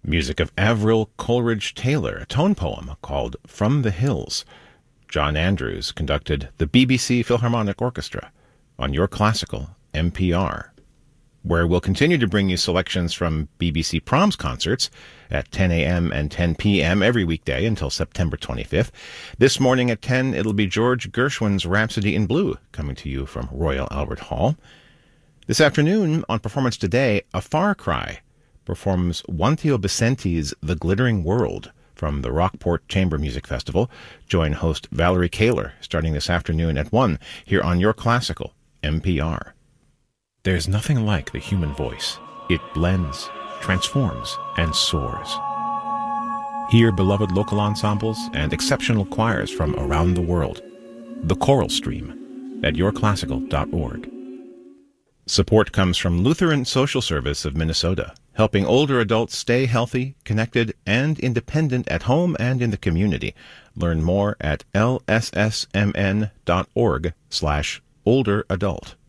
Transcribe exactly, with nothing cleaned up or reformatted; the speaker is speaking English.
Music of Avril Coleridge Taylor, a tone poem called From the Hills. John Andrews conducted the B B C Philharmonic Orchestra on Your Classical N P R, where we'll continue to bring you selections from B B C Proms concerts at ten a.m. and ten p.m. every weekday until September twenty-fifth. This morning at ten, it'll be George Gershwin's Rhapsody in Blue, coming to you from Royal Albert Hall. This afternoon, on Performance Today, A Far Cry performs Juan Theo Vicenti's The Glittering World from the Rockport Chamber Music Festival. Join host Valerie Kaler starting this afternoon at one here on Your Classical N P R. There's nothing like the human voice. It blends, transforms, and soars. Hear beloved local ensembles and exceptional choirs from around the world. The Choral Stream at your classical dot org. Support comes from Lutheran Social Service of Minnesota, helping older adults stay healthy, connected, and independent at home and in the community. Learn more at l s s m n dot org slash older adult.